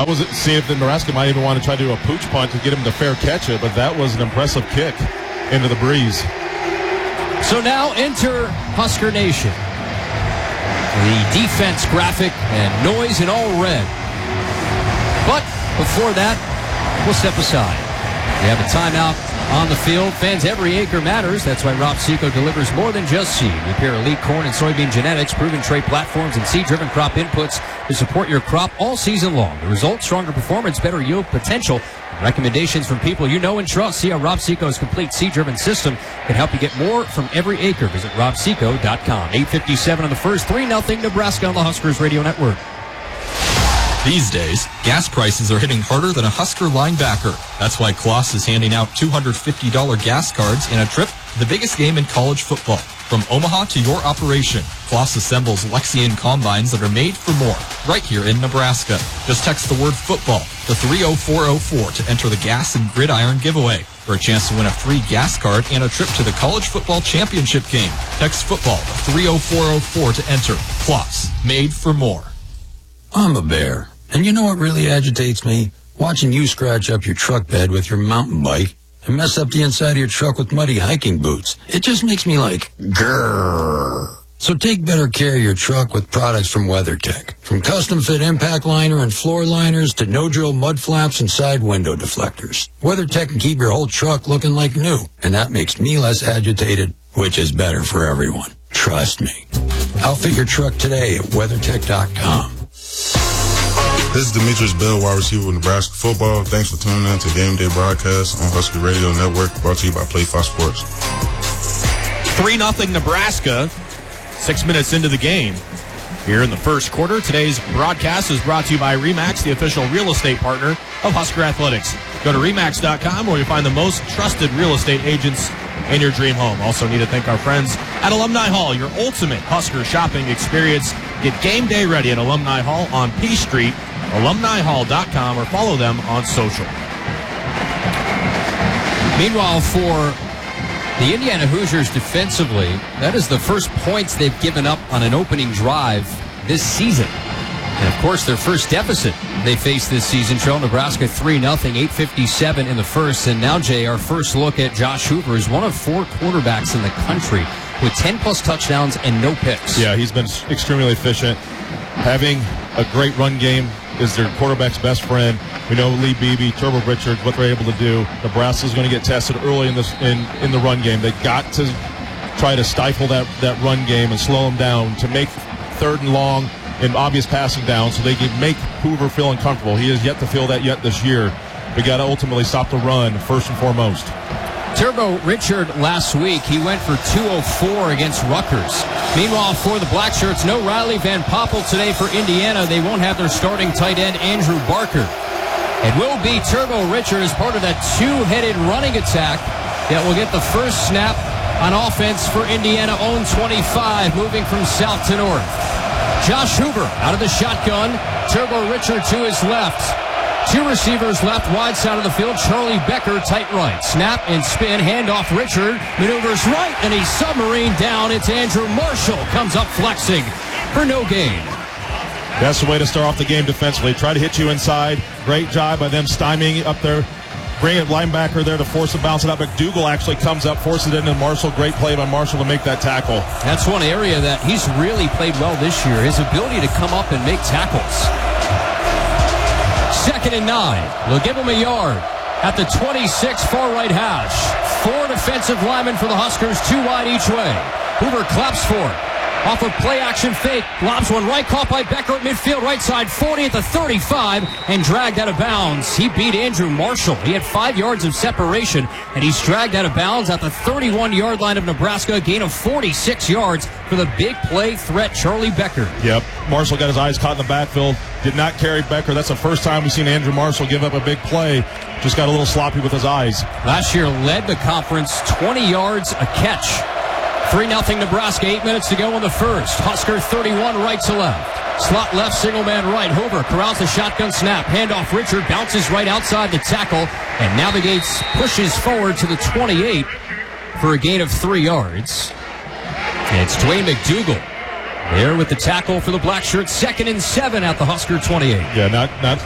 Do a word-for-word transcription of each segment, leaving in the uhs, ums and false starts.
I was seeing if the Nebraska might even want to try to do a pooch punt to get him to fair catch it, but that was an impressive kick into the breeze. So now enter Husker Nation. The defense graphic and noise in all red. But before that, we'll step aside. We have a timeout on the field. Fans, every acre matters. That's why Rob Seco delivers more than just seed. We pair elite corn and soybean genetics, proven trait platforms, and seed-driven crop inputs to support your crop all season long. The result, stronger performance, better yield potential, and recommendations from people you know and trust. See how Rob Seco's complete seed-driven system can help you get more from every acre. Visit rob seco dot com. eight fifty-seven on the first, three nothing Nebraska on the Huskers Radio Network. These days, gas prices are hitting harder than a Husker linebacker. That's why Kloss is handing out two hundred fifty dollars gas cards in a trip to the biggest game in college football. From Omaha to your operation, Kloss assembles Lexian combines that are made for more, right here in Nebraska. Just text the word football to three oh four oh four to enter the gas and gridiron giveaway for a chance to win a free gas card and a trip to the college football championship game. Text football to three oh four oh four to enter. Kloss, made for more. I'm a bear, and you know what really agitates me? Watching you scratch up your truck bed with your mountain bike and mess up the inside of your truck with muddy hiking boots. It just makes me like, grrr. So take better care of your truck with products from WeatherTech. From custom-fit impact liner and floor liners to no-drill mud flaps and side window deflectors. WeatherTech can keep your whole truck looking like new, and that makes me less agitated, which is better for everyone. Trust me. Outfit your truck today at weathertech dot com. This is Demetrius Bell, wide receiver with Nebraska football. Thanks for tuning in to Game Day Broadcast on Husker Radio Network, brought to you by Play Fox Sports. three nothing Nebraska, six minutes into the game. Here in the first quarter, today's broadcast is brought to you by RE/MAX, the official real estate partner of Husker Athletics. Go to remax dot com where you'll find the most trusted real estate agents in your dream home. Also need to thank our friends at Alumni Hall, your ultimate Husker shopping experience. Get game day ready at Alumni Hall on P Street, alumni hall dot com, or follow them on social. Meanwhile, for the Indiana Hoosiers defensively, that is the first points they've given up on an opening drive this season. And, of course, their first deficit they faced this season, trail Nebraska three nothing, eight fifty-seven in the first. And now, Jay, our first look at Josh Hoover is one of four quarterbacks in the country with ten-plus touchdowns and no picks. Yeah, he's been extremely efficient. Having a great run game is their quarterback's best friend. We know Lee Beebe, Turbo Richards, what they're able to do. Nebraska's going to get tested early in this in, in the run game. They got to try to stifle that, that run game and slow them down to make third and long and obvious passing down so they can make Hoover feel uncomfortable. He has yet to feel that yet this year. We got to ultimately stop the run first and foremost. Turbo Richard last week, he went for two oh four against Rutgers. Meanwhile, for the Black Shirts, no Riley Van Poppel today for Indiana. They won't have their starting tight end, Andrew Barker. It will be Turbo Richard as part of that two-headed running attack that will get the first snap on offense for Indiana. Own twenty-five, moving from south to north. Josh Hoover out of the shotgun. Turbo Richard to his left. Two receivers left, wide side of the field. Charlie Becker, tight right. Snap and spin, handoff. Richard maneuvers right, and he's submarine down. It's Andrew Marshall, comes up flexing for no gain. That's the way to start off the game defensively. Try to hit you inside. Great job by them stymieing up there. Bring a linebacker there to force it, bounce it up. McDougal actually comes up, forces it into Marshall. Great play by Marshall to make that tackle. That's one area that he's really played well this year, his ability to come up and make tackles. Second and nine. They'll give him a yard at the twenty-six, far right hash. Four defensive linemen for the Huskers, two wide each way. Hoover claps for it. Off a play-action fake. Lobs one right, caught by Becker at midfield, right side, forty at the thirty-five, and dragged out of bounds. He beat Andrew Marshall. He had five yards of separation, and he's dragged out of bounds at the thirty-one-yard line of Nebraska. A gain of forty-six yards for the big play threat, Charlie Becker. Yep. Marshall got his eyes caught in the backfield. Did not carry Becker. That's the first time we've seen Andrew Marshall give up a big play. Just got a little sloppy with his eyes. Last year led the conference twenty yards a catch. three nothing Nebraska, eight minutes to go in the first. Husker thirty-one, right to left. Slot left, single man right. Hoover corrals the shotgun snap. Handoff Richard, bounces right outside the tackle and navigates, pushes forward to the twenty-eight for a gain of three yards. And it's Dwayne McDougal there with the tackle for the Black Shirts. Second and seven at the Husker twenty-eight. Yeah, not not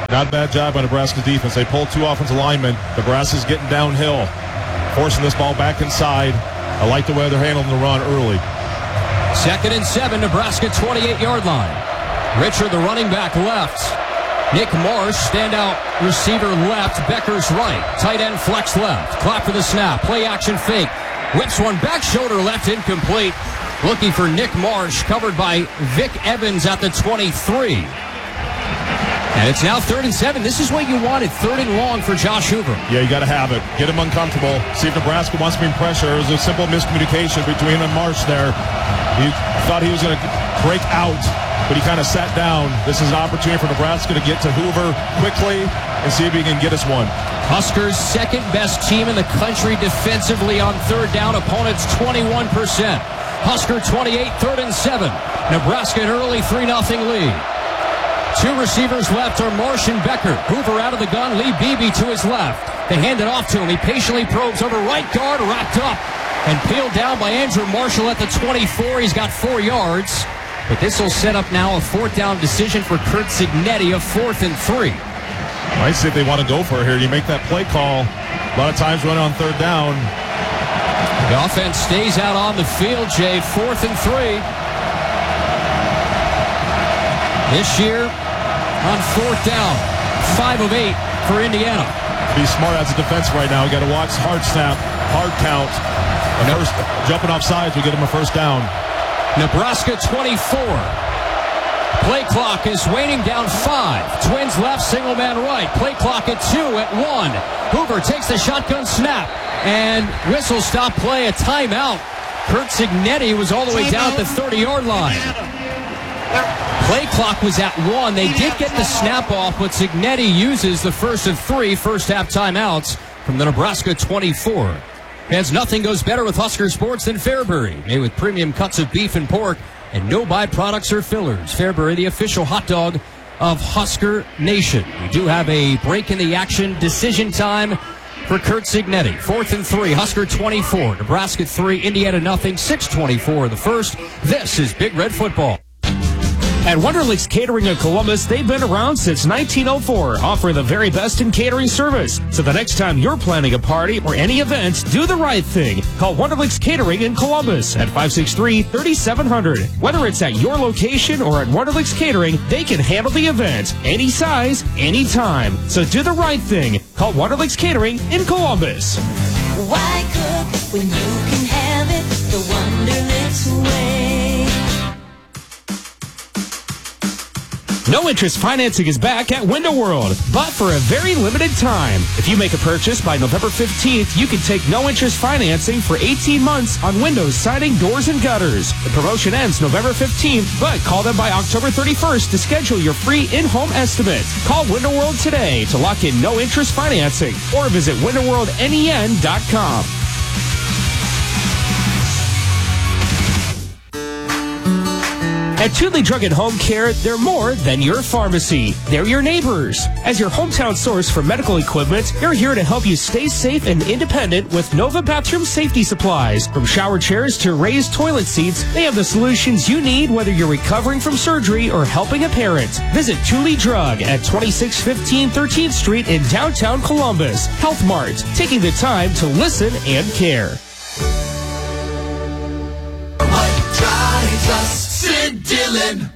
Not a bad job by Nebraska's defense. They pulled two offensive linemen. Nebraska's getting downhill, forcing this ball back inside. I like the way they're handling the run early. Second and seven, Nebraska twenty-eight-yard line. Richard, the running back, left. Nick Marsh, standout receiver left. Becker's right. Tight end flex left. Clock for the snap. Play action fake. Whips one back shoulder left, incomplete. Looking for Nick Marsh, covered by Vic Evans at the twenty-three. And it's now third and seven. This is what you wanted, third and long for Josh Hoover. Yeah, you got to have it. Get him uncomfortable. See if Nebraska wants to be in pressure. It was a simple miscommunication between him and Marsh there. He thought he was going to break out, but he kind of sat down. This is an opportunity for Nebraska to get to Hoover quickly and see if he can get us one. Huskers' second-best team in the country defensively on third down. Opponents twenty-one percent. Husker twenty-eight, third and seven. Nebraska an early three nothing lead. Two receivers left are Marsh and Becker. Hoover out of the gun. Lee Beebe to his left. They hand it off to him. He patiently probes over right guard, wrapped up, and peeled down by Andrew Marshall at the twenty-four. He's got four yards. But this will set up now a fourth down decision for Kurt Cignetti, a fourth and three. I see if they want to go for it here. You make that play call. A lot of times running on third down. The offense stays out on the field, Jay. Fourth and three. This year on fourth down, five of eight for Indiana. Be smart as a defense right now. You got to watch hard snap, hard count. And first, jumping off sides will get them a first down. Nebraska twenty-four. Play clock is waning down five. Twins left, single man right. Play clock at two, at one. Hoover takes the shotgun snap and whistle stop play, a timeout. Kurt Cignetti was all the way down at the thirty-yard line. Play clock was at one. They did get the snap off, but Cignetti uses the first of three first half timeouts from the Nebraska twenty-four. As nothing goes better with Husker Sports than Fairbury, made with premium cuts of beef and pork and no byproducts or fillers. Fairbury, the official hot dog of Husker Nation. We do have a break in the action, decision time for Kurt Cignetti. Fourth and three, Husker twenty-four, Nebraska three, Indiana nothing, six twenty-four the first. This is Big Red Football. At Wonderlicks Catering of Columbus, they've been around since nineteen oh four, offering the very best in catering service. So the next time you're planning a party or any event, do the right thing. Call Wonderlicks Catering in Columbus at five six three, three seven zero zero. Whether it's at your location or at Wonderlicks Catering, they can handle the event any size, any time. So do the right thing. Call Wonderlicks Catering in Columbus. Why cook when you can have it the Wonderlicks way? No interest financing is back at Window World, but for a very limited time. If you make a purchase by November fifteenth, you can take no interest financing for eighteen months on windows, siding, doors, and gutters. The promotion ends November fifteenth, but call them by October thirty-first to schedule your free in-home estimate. Call Window World today to lock in no interest financing or visit window world nen dot com. At Tudley Drug and Home Care, they're more than your pharmacy. They're your neighbors. As your hometown source for medical equipment, they're here to help you stay safe and independent with Nova Bathroom Safety Supplies. From shower chairs to raised toilet seats, they have the solutions you need whether you're recovering from surgery or helping a parent. Visit Tudley Drug at twenty-six fifteen thirteenth Street in downtown Columbus. Health Mart, taking the time to listen and care. What drives us? Sid Dillon.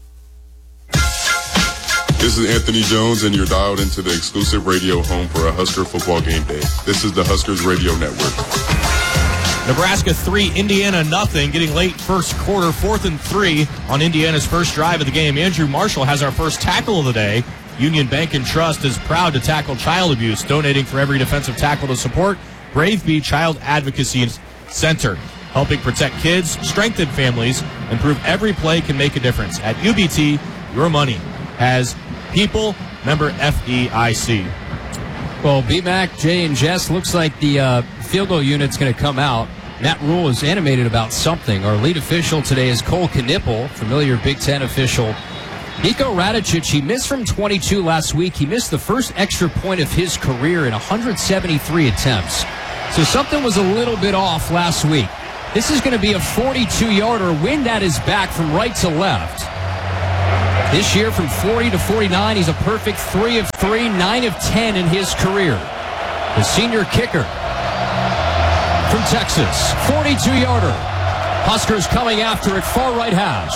This is Anthony Jones, and you're dialed into the exclusive radio home for a Husker football game day. This is the Huskers Radio Network. Nebraska three, Indiana nothing. Getting late first quarter, fourth and three on Indiana's first drive of the game. Andrew Marshall has our first tackle of the day. Union Bank and Trust is proud to tackle child abuse, donating for every defensive tackle to support Brave Bee Child Advocacy Center, helping protect kids, strengthen families, and prove every play can make a difference. At U B T, your money has people. Member F D I C. Well, B-Mac, Jay, and Jess, looks like the uh, field goal unit's going to come out. Matt Rule is animated about something. Our lead official today is Cole Knippel, familiar Big Ten official. Niko Radicic, he missed from twenty-two last week. He missed the first extra point of his career in one hundred seventy-three attempts. So something was a little bit off last week. This is going to be a forty-two yarder. Wind at his back from right to left. This year from forty to forty-nine, he's a perfect three of three, nine of ten in his career. The senior kicker from Texas, forty-two yarder. Huskers coming after it, far right hash.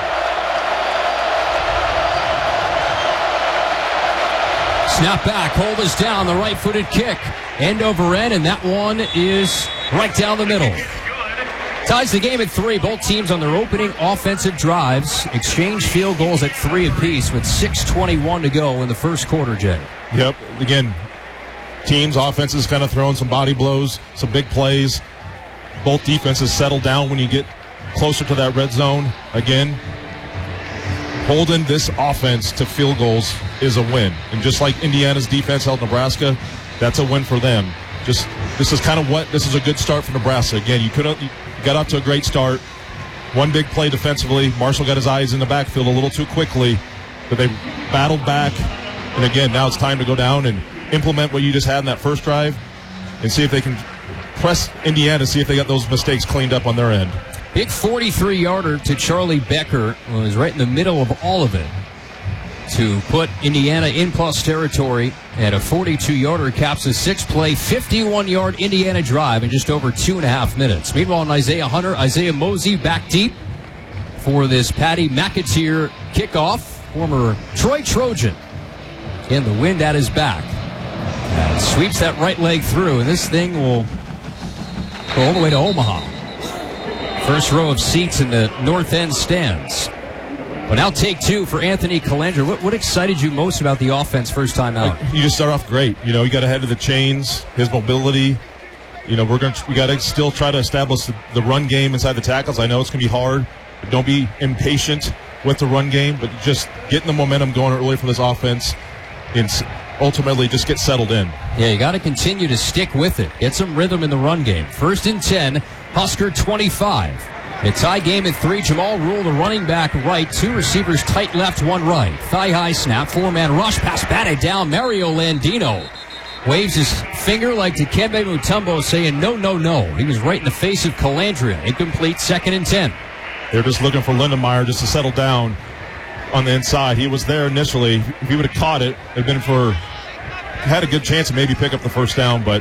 Snap back, hold is down, the right-footed kick. End over end, and that one is right down the middle. Ties the game at three. Both teams on their opening offensive drives exchange field goals at three apiece with six twenty-one to go in the first quarter, Jay. Yep. Again, teams, offenses kind of throwing some body blows, some big plays. Both defenses settle down when you get closer to that red zone. Again, holding this offense to field goals is a win. And just like Indiana's defense held Nebraska, that's a win for them. Just this is kind of what this is a good start for Nebraska. Again, you could have got off to a great start. One big play defensively. Marshall got his eyes in the backfield a little too quickly, but they battled back. And again, now it's time to go down and implement what you just had in that first drive and see if they can press Indiana, see if they got those mistakes cleaned up on their end. Big forty-three yarder to Charlie Becker was right in the middle of all of it to put Indiana in plus territory, and a forty-two yarder caps a six-play, fifty-one yard Indiana drive in just over two and a half minutes. Meanwhile, in Isaiah Hunter, Isaiah Mosey back deep for this Patty McAteer kickoff, former Troy Trojan. Again, the wind at his back. And sweeps that right leg through, and this thing will go all the way to Omaha. First row of seats in the north end stands. But now take two for Anthony Calandra. What, what excited you most about the offense first time out? You just start off great. You know, he got ahead of the chains, his mobility. You know, we're going to we got to still try to establish the, the run game inside the tackles. I know it's going to be hard, but don't be impatient with the run game. But just getting the momentum going early for this offense, and ultimately just get settled in. Yeah, you got to continue to stick with it. Get some rhythm in the run game. First and ten, Husker twenty-five. A tie game at three. Jamal Rule, the running back right. Two receivers tight left, one right. Thigh-high snap. Four-man rush. Pass batted down. Mario Landino waves his finger like Dikembe Mutombo saying, no, no, no. He was right in the face of Calandria. Incomplete. Second and ten. They're just looking for Lindenmeyer just to settle down on the inside. He was there initially. If he would have caught it, it'd been for had a good chance to maybe pick up the first down, but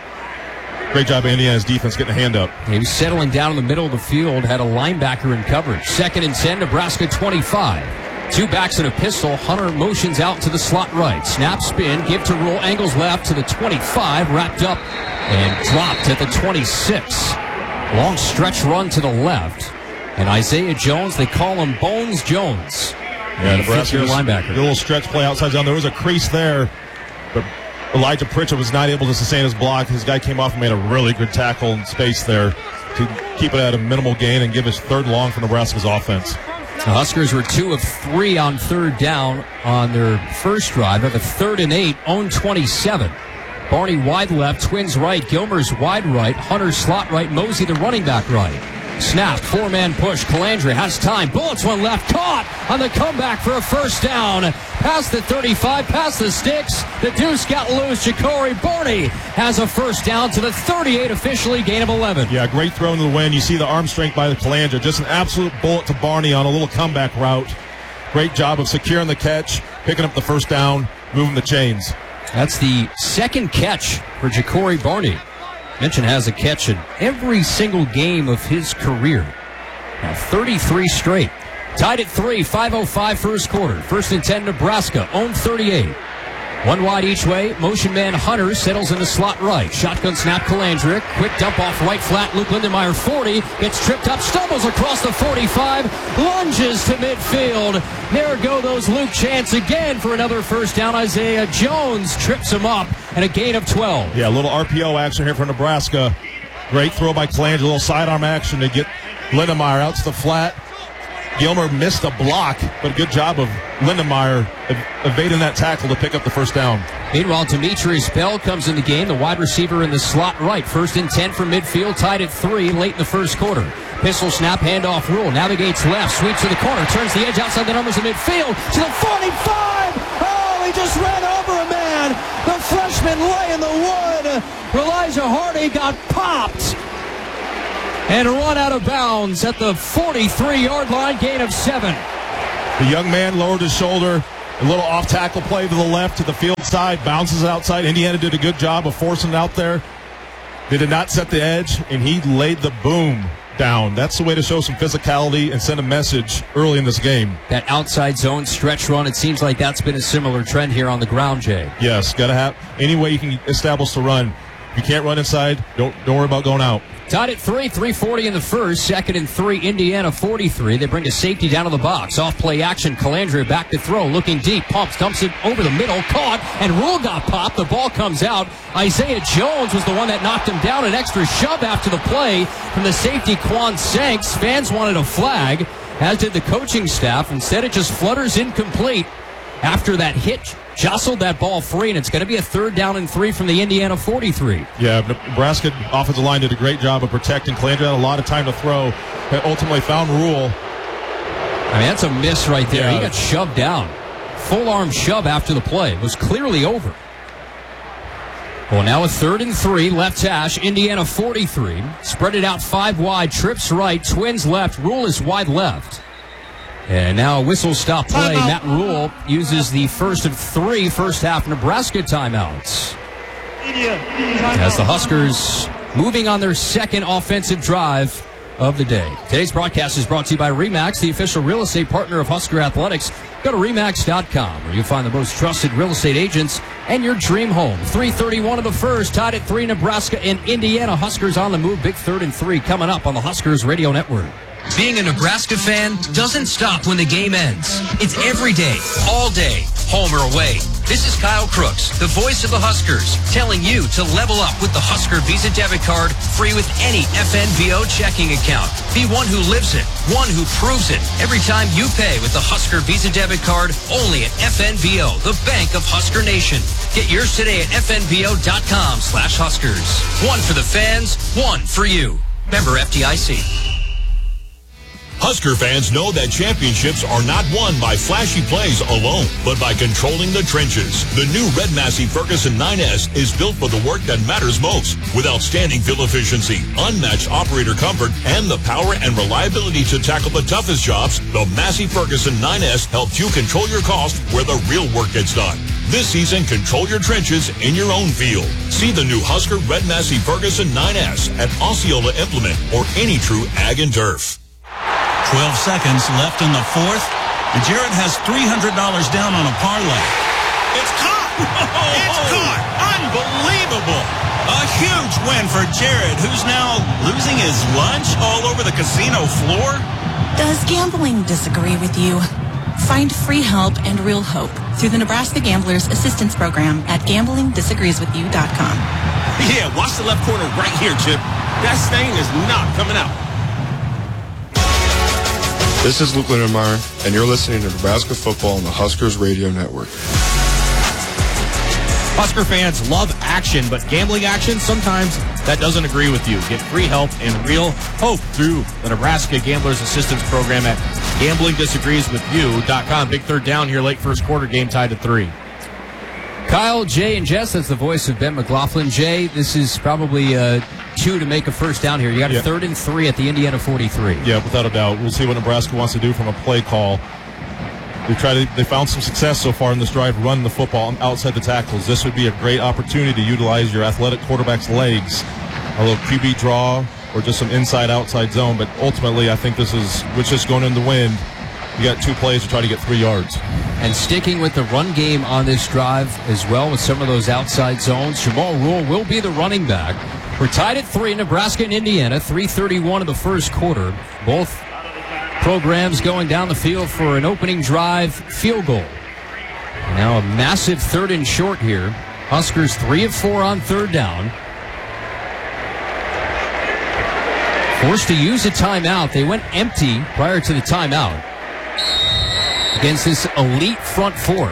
great job by Indiana's defense getting a hand up. He was settling down in the middle of the field, had a linebacker in coverage. Second and ten, Nebraska twenty-five. Two backs and a pistol. Hunter motions out to the slot right. Snap, spin, give to Rule, angles left to the twenty-five, wrapped up and dropped at the twenty-six. Long stretch run to the left. And Isaiah Jones, they call him Bones Jones. Yeah, Nebraska linebacker. A little stretch play outside zone. There was a crease there, but Elijah Pritchett was not able to sustain his block. His guy came off and made a really good tackle in space there to keep it at a minimal gain and give his third long for Nebraska's offense. The Huskers were two of three on third down on their first drive. Of a third and eight, own twenty-seven. Barney wide left, Twins right, Gilmer's wide right, Hunter slot right, Mosey the running back right. Snap, four-man push. Calandra has time. Bullets one left. Caught on the comeback for a first down. Past the thirty-five, past the sticks. The deuce got loose. Ja'Cory Barney has a first down to the thirty-eight, officially gain of eleven. Yeah, great throw into the wind. You see the arm strength by the Calandra. Just an absolute bullet to Barney on a little comeback route. Great job of securing the catch, picking up the first down, moving the chains. That's the second catch for Ja'Cory Barney. Mention has a catch in every single game of his career. Now thirty-three straight. Tied at three, five oh five first quarter. First and ten, Nebraska, own thirty-eight. One wide each way. Motion man Hunter settles in the slot right. Shotgun snap Calandra. Quick dump off right flat. Luke Lindenmeyer, forty. Gets tripped up, stumbles across the forty-five. Lunges to midfield. There go those Luke Chants again for another first down. Isaiah Jones trips him up and a gain of twelve. Yeah, a little R P O action here for Nebraska. Great throw by Calandra. A little sidearm action to get Lindenmeyer out to the flat. Gilmer missed a block, but good job of Lindenmeyer evading that tackle to pick up the first down. Meanwhile, Demetrius Bell comes in the game, the wide receiver in the slot right. First and ten from midfield, tied at three late in the first quarter. Pistol snap, handoff Rule, navigates left, sweeps to the corner, turns the edge outside the numbers in midfield to the forty-five. Oh, he just ran over a man. The freshman lay in the wood. Elijah Hardy got popped and run out of bounds at the forty-three yard line, gain of seven. The young man lowered his shoulder. A little off-tackle play to the left, to the field side, bounces outside. Indiana did a good job of forcing it out there. They did not set the edge, and he laid the boom down. That's the way to show some physicality and send a message early in this game. That outside zone stretch run, it seems like that's been a similar trend here on the ground, Jay. Yes, got to have any way you can establish the run. If you can't run inside, don't don't worry about going out. Tied at three, three forty in the first. Second and three, Indiana forty-three. They bring a safety down to the box. Off play action, Calandria back to throw. Looking deep, pumps, dumps it over the middle. Caught, and Rule got popped. The ball comes out. Isaiah Jones was the one that knocked him down. An extra shove after the play from the safety, Quan Sanks. Fans wanted a flag, as did the coaching staff. Instead, it just flutters incomplete after that hit. Jostled that ball free, and it's going to be a third down and three from the Indiana forty-three. Yeah, Nebraska offensive line did a great job of protecting. Calandria had a lot of time to throw. Ultimately found Rule. I mean, that's a miss right there. Yeah. He got shoved down. Full arm shove after the play. It was clearly over. Well, now a third and three, left hash, Indiana forty-three. Spread it out five wide, trips right, Twins left, Rule is wide left. And now a whistle stop play. Matt Rule uses the first of three first half Nebraska timeouts. As the Huskers moving on their second offensive drive of the day. Today's broadcast is brought to you by RE/MAX, the official real estate partner of Husker Athletics. Go to remax dot com where you'll find the most trusted real estate agents and your dream home. three thirty-one of the first, tied at three, Nebraska and Indiana. Huskers on the move. Big third and three coming up on the Huskers Radio Network. Being a Nebraska fan doesn't stop when the game ends. It's every day, all day, home or away. This is Kyle Crooks, the voice of the Huskers, telling you to level up with the Husker Visa debit card, free with any F N V O checking account. Be one who lives it, one who proves it. Every time you pay with the Husker Visa debit card, only at F N V O, the bank of Husker Nation. Get yours today at F N V O dot com slash Huskers. One for the fans, one for you. Member F D I C. Husker fans know that championships are not won by flashy plays alone, but by controlling the trenches. The new Red Massey Ferguson nine S is built for the work that matters most, with outstanding fuel efficiency, unmatched operator comfort, and the power and reliability to tackle the toughest jobs. The Massey Ferguson nine S helps you control your cost where the real work gets done. This season, control your trenches in your own field. See the new Husker Red Massey Ferguson nine S at Osceola Implement or any true Ag and Turf. twelve seconds left in the fourth, and Jared has three hundred dollars down on a parlay. It's caught! It's caught! Unbelievable! A huge win for Jared, who's now losing his lunch all over the casino floor. Does gambling disagree with you? Find free help and real hope through the Nebraska Gamblers Assistance Program at gambling disagrees with you dot com. Yeah, watch the left corner right here, Chip. That stain is not coming out. This is Luke Lindenmeyer, and you're listening to Nebraska Football on the Huskers Radio Network. Husker fans love action, but gambling action, sometimes that doesn't agree with you. Get free help and real hope through the Nebraska Gamblers Assistance Program at gambling disagrees with you dot com. Big third down here, late first quarter, game tied at three. Kyle, Jay, and Jess, that's the voice of Ben McLaughlin. Jay, this is probably uh, two to make a first down here. You got a yeah. third and three at the Indiana forty-three. Yeah, without a doubt. We'll see what Nebraska wants to do from a play call. They tried to, they found some success so far in this drive running the football outside the tackles. This would be a great opportunity to utilize your athletic quarterback's legs, a little Q B draw or just some inside-outside zone. But ultimately, I think this is, with just going in the wind, you got two plays to try to get three yards. And sticking with the run game on this drive as well with some of those outside zones, Jamal Rule will be the running back. We're tied at three, Nebraska and Indiana, three thirty-one of the first quarter. Both programs going down the field for an opening drive field goal. Now a massive third and short here. Huskers three of four on third down. Forced to use a timeout. They went empty prior to the timeout against this elite front four.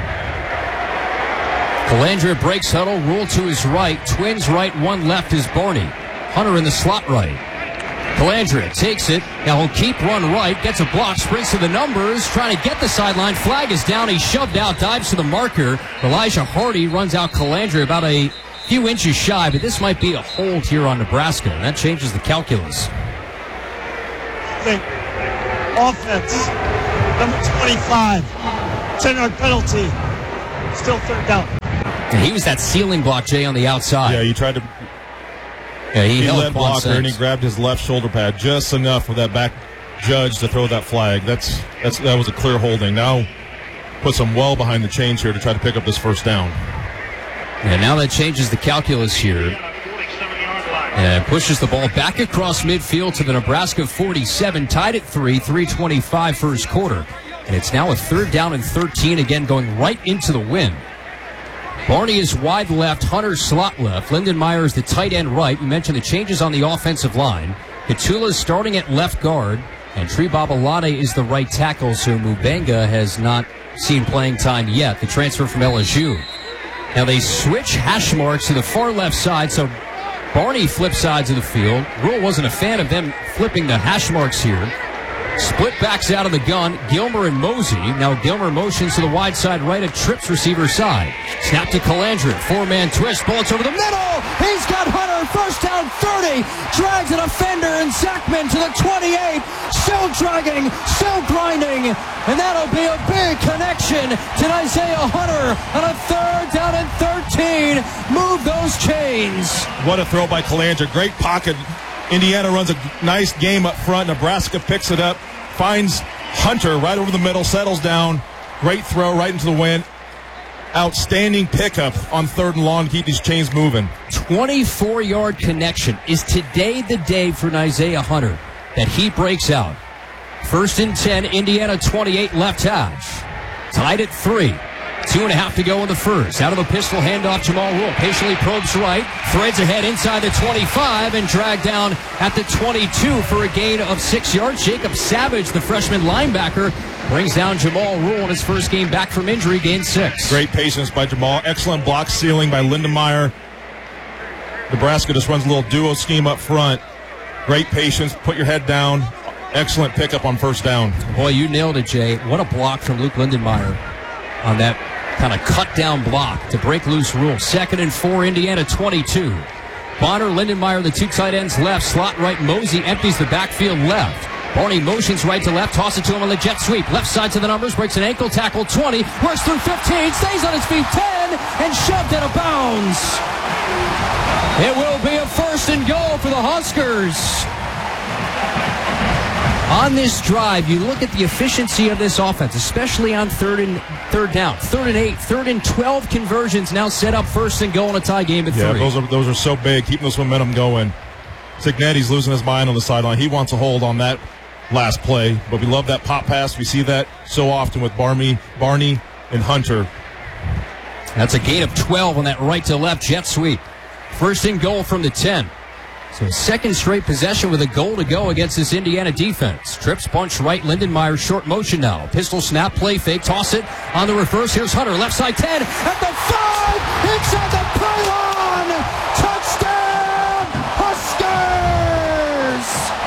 Calandria breaks huddle, Rule to his right. Twins right, one left is Barney. Hunter in the slot right. Calandria takes it. Now he'll keep run right. Gets a block, sprints to the numbers. Trying to get the sideline. Flag is down. He's shoved out, dives to the marker. Elijah Hardy runs out Calandria about a few inches shy, but this might be a hold here on Nebraska, and that changes the calculus. I think offense Number twenty-five. ten-yard penalty. Still third down. And he was that ceiling block, Jay, on the outside. Yeah, he tried to. Yeah, he, he held led blocker sense. and he grabbed his left shoulder pad just enough for that back judge to throw that flag. That's that's that was a clear holding. Now puts him well behind the chains here to try to pick up this first down. And now that changes the calculus here. And pushes the ball back across midfield to the Nebraska forty-seven, tied at three, three twenty-five first quarter. And it's now a third down and thirteen, again going right into the wind. Barney is wide left, Hunter slot left, Lindenmeyer is the tight end right. You mentioned the changes on the offensive line. Katula is starting at left guard, and Tree Babalade is the right tackle, so Mubenga has not seen playing time yet, the transfer from L S U. Now they switch hash marks to the far left side, so Barney flips sides of the field. Rule wasn't a fan of them flipping the hash marks here. Split backs out of the gun, Gilmer and Mosey. Now Gilmer motions to the wide side right at Tripp's receiver side. Snap to Calandra, four-man twist, bullets over the middle. He's got Hunter, first down thirty. Drags an offender and Zachman to the twenty-eight. Still dragging, still grinding. And that'll be a big connection to Isaiah Hunter on a third down and thirteen. Move those chains. What a throw by Calandra. Great pocket. Indiana runs a nice game up front. Nebraska picks it up, finds Hunter right over the middle, settles down. Great throw right into the wind. Outstanding pickup on third and long to keep these chains moving. twenty-four-yard connection. Is today the day for Isaiah Hunter that he breaks out? First and ten, Indiana twenty-eight, left hash. Tied at three. Two and a half to go in the first. Out of the pistol handoff, Jamal Rule patiently probes right, threads ahead inside the twenty-five, and dragged down at the twenty-two for a gain of six yards. Jacob Savage, the freshman linebacker, brings down Jamal Rule in his first game back from injury, gain six. Great patience by Jamal. Excellent block sealing by Lindenmeyer. Nebraska just runs a little duo scheme up front. Great patience. Put your head down. Excellent pickup on first down. Boy, you nailed it, Jay. What a block from Luke Lindenmeyer on that kind of cut-down block to break loose Rule. Second and four, Indiana twenty-two. Bonner, Lindenmeyer, the two tight ends left. Slot right, Mosey empties the backfield left. Barney motions right to left, toss it to him on the jet sweep. Left side to the numbers, breaks an ankle tackle, twenty, works through fifteen, stays on his feet, ten, and shoved out of bounds. It will be a first and goal for the Huskers. On this drive, you look at the efficiency of this offense, especially on third and third down. Third and eight, third and twelve conversions now set up first and goal in a tie game at yeah, three. those are those are so big, keeping this momentum going. Cignetti's losing his mind on the sideline. He wants a hold on that last play, but we love that pop pass. We see that so often with Barney, Barney and Hunter. That's a gain of twelve on that right to left jet sweep. First and goal from the ten. So second straight possession with a goal to go against this Indiana defense. Trips punch right, Lindenmeyer short motion now. Pistol snap, play fake, toss it on the reverse. Here's Hunter, left side ten, at the five, inside the pylon. Touchdown, Huskers!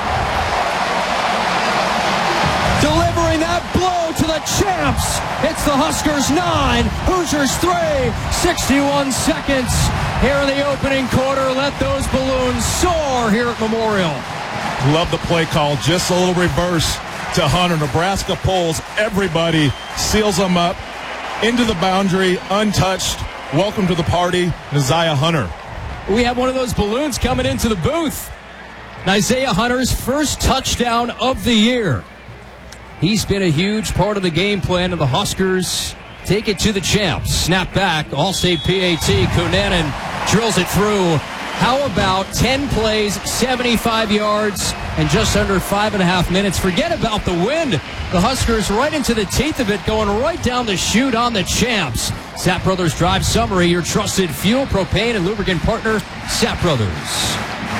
Delivering that blow to the champs. It's the Huskers nine, Hoosiers three, sixty-one seconds. Here in the opening quarter, let those balloons soar here at Memorial. Love the play call. Just a little reverse to Hunter. Nebraska pulls everybody, seals them up into the boundary, untouched. Welcome to the party, Isaiah Hunter. We have one of those balloons coming into the booth. Isaiah Hunter's first touchdown of the year. He's been a huge part of the game plan of the Huskers. Take it to the champs. Snap back. Allstate P A T. Kunanen drills it through. How about ten plays, seventy-five yards, and just under five and a half minutes? Forget about the wind. The Huskers right into the teeth of it, going right down the chute on the champs. Sapp Brothers Drive Summary, your trusted fuel, propane, and lubricant partner, Sapp Brothers.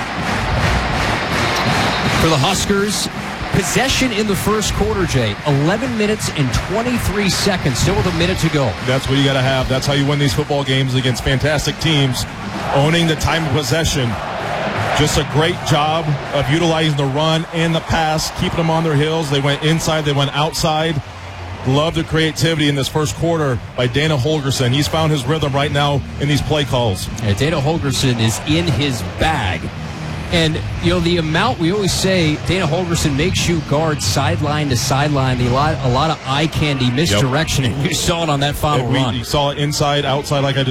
For the Huskers, possession in the first quarter, Jay. eleven minutes and twenty-three seconds. Still with a minute to go. That's what you got to have. That's how you win these football games against fantastic teams. Owning the time of possession. Just a great job of utilizing the run and the pass, keeping them on their heels. They went inside. They went outside. Love the creativity in this first quarter by Dana Holgerson. He's found his rhythm right now in these play calls. Yeah, Dana Holgerson is in his bag. And, you know, the amount we always say, Dana Holgorsen makes you guard sideline to sideline, the lot, a lot of eye candy misdirection, yep. and you saw it on that final we, run. You saw it inside, outside, like I just